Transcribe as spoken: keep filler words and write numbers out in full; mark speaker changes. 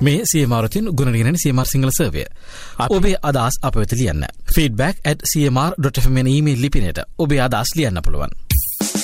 Speaker 1: මේ C M R තින් ගුණගෙන C M R Sinhala සර්වය. ඔබේ අදහස් අප වෙත ලියන්න. feedback at c m r dot f m එන ඊමේල් ලිපිනයට ඔබේ අදහස් ලියන්න පුළුවන්.